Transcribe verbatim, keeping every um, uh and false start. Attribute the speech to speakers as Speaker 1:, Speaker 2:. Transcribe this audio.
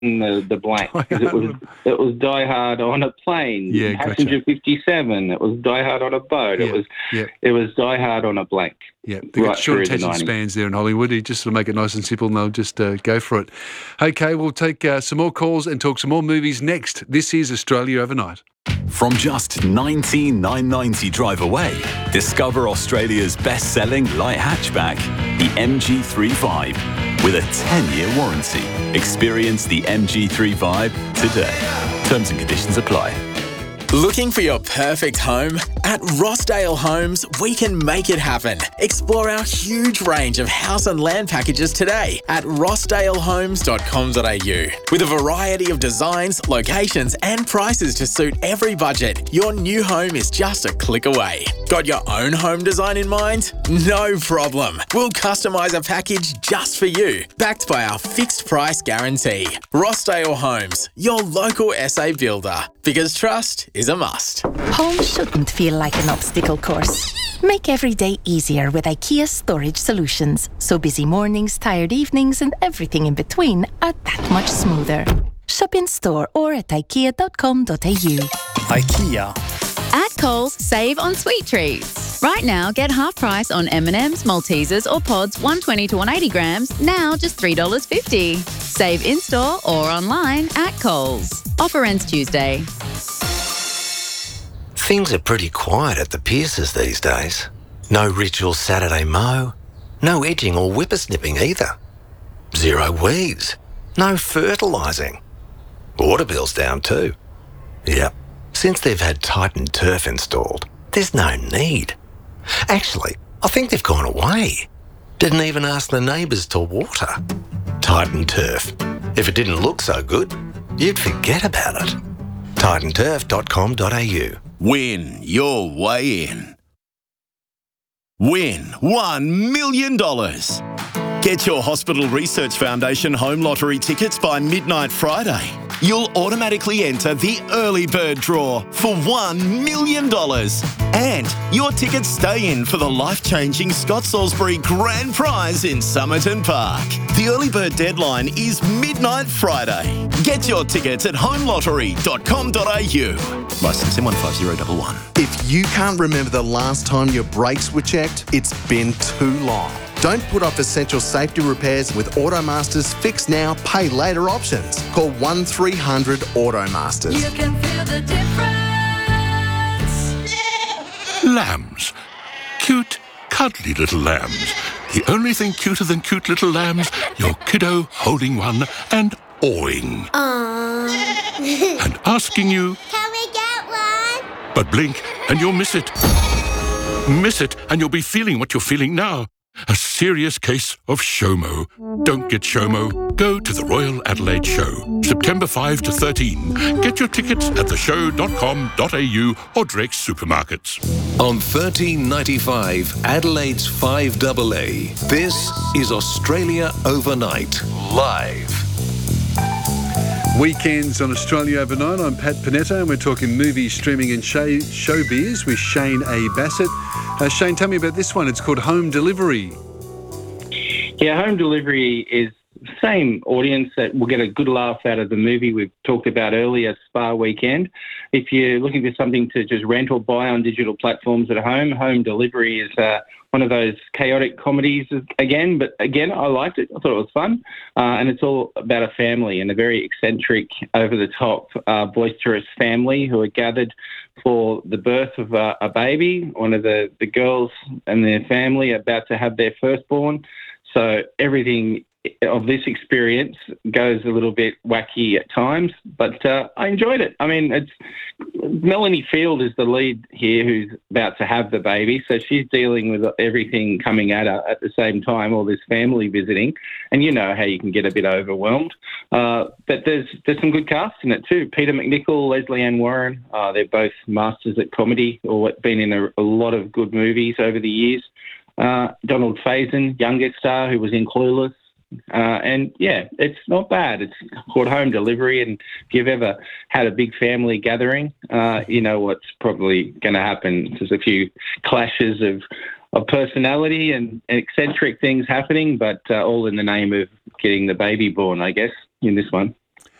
Speaker 1: the, the blank, because it was it was Die Hard on a plane.
Speaker 2: Yeah,
Speaker 1: Passenger
Speaker 2: gotcha.
Speaker 1: fifty-seven. It was Die Hard on a boat.
Speaker 2: Yeah,
Speaker 1: It was
Speaker 2: yeah.
Speaker 1: it was Die Hard on a blank.
Speaker 2: Yeah, they've
Speaker 1: right
Speaker 2: got short
Speaker 1: through the
Speaker 2: attention
Speaker 1: nineties.
Speaker 2: spans there in Hollywood. You just sort of make it nice and simple and they'll just uh, go for it. Okay, we'll take uh, some more calls and talk some more movies next. This is Australia Overnight.
Speaker 3: From just nineteen thousand nine hundred ninety drive away, discover Australia's best-selling light hatchback, the M G three Vibe, with a ten-year warranty. Experience the M G three Vibe today. Terms and conditions apply.
Speaker 4: Looking for your perfect home? At Rossdale Homes, we can make it happen. Explore our huge range of house and land packages today at rossdale homes dot com dot a u. With a variety of designs, locations and prices to suit every budget, your new home is just a click away. Got your own home design in mind? No problem. We'll customise a package just for you, backed by our fixed price guarantee. Rossdale Homes, your local S A builder. Because trust is a must.
Speaker 5: Home shouldn't feel like an obstacle course. Make every day easier with IKEA storage solutions, so busy mornings, tired evenings and everything in between are that much smoother. Shop in store or at ikea dot com dot a u.
Speaker 6: IKEA.
Speaker 7: At Coles, save on sweet treats. Right now, get half price on M and M's, Maltesers or pods one twenty to one eighty grams, now just three dollars fifty. Save in-store or online at Coles. Offer ends Tuesday.
Speaker 8: Things are pretty quiet at the Pierces these days. No ritual Saturday mow, no edging or whippersnipping either. Zero weeds, no fertilising. Water bill's down too. Yep, since they've had Titan Turf installed, there's no need. Actually, I think they've gone away. Didn't even ask the neighbours to water. Titan Turf. If it didn't look so good, you'd forget about it. titan turf dot com dot a u.
Speaker 9: Win your way in. Win one million dollars. Get your Hospital Research Foundation home lottery tickets by midnight Friday. You'll automatically enter the early bird draw for one million dollars. And your tickets stay in for the life-changing Scott Salisbury Grand Prize in Somerton Park. The early bird deadline is midnight Friday. Get your tickets at home lottery dot com dot a u. Licence M one five zero one one.
Speaker 10: If you can't remember the last time your brakes were checked, it's been too long. Don't put off essential safety repairs with Automaster's Fix Now, Pay Later options. Call one three hundred Automasters.
Speaker 11: You can feel the difference.
Speaker 12: Lambs. Cute, cuddly little lambs. The only thing cuter than cute little lambs, your kiddo holding one and awing.
Speaker 11: Aww.
Speaker 12: And asking you,
Speaker 11: Can we get one?
Speaker 12: but blink and you'll miss it. Miss it and you'll be feeling what you're feeling now. A serious case of SHOMO. Don't get SHOMO. Go to the Royal Adelaide Show, September fifth to thirteen. Get your tickets at the show dot com dot a u or Drake's supermarkets.
Speaker 13: On thirteen ninety-five, Adelaide's five double A, this is Australia Overnight, live.
Speaker 2: Weekends on Australia Overnight. I'm Pat Panetta and we're talking movies, streaming and show, showbiz with Shane A. Bassett. Uh, Shane, tell me about this one. It's called Home Delivery.
Speaker 1: Yeah, Home Delivery is the same audience that will get a good laugh out of the movie we've talked about earlier, Spa Weekend. If you're looking for something to just rent or buy on digital platforms at home, Home Delivery is uh, one of those chaotic comedies again. But again, I liked it. I thought it was fun. Uh, and it's all about a family and a very eccentric, over-the-top, uh, boisterous family who are gathered for the birth of a, a baby. One of the, the girls and their family are about to have their firstborn. So everything of this experience goes a little bit wacky at times, but uh, I enjoyed it. I mean, it's Melanie Field is the lead here who's about to have the baby, so she's dealing with everything coming at her at the same time, all this family visiting, and you know how you can get a bit overwhelmed. Uh, but there's there's some good cast in it too. Peter McNichol, Leslie Ann Warren, uh, they're both masters at comedy, or been in a, a lot of good movies over the years. Uh, Donald Faison, youngest star, who was in Clueless. Uh, and, yeah, it's not bad. It's called Home Delivery, and if you've ever had a big family gathering, uh, you know what's probably going to happen. There's a few clashes of, of personality and, and eccentric things happening, but uh, all in the name of getting the baby born, I guess, in this one.